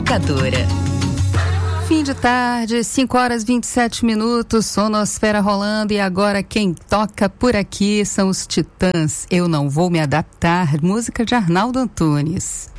Educadora. Fim de tarde, 5h27, Sonosfera rolando, e agora quem toca por aqui são os Titãs. Eu Não Vou Me Adaptar, música de Arnaldo Antunes.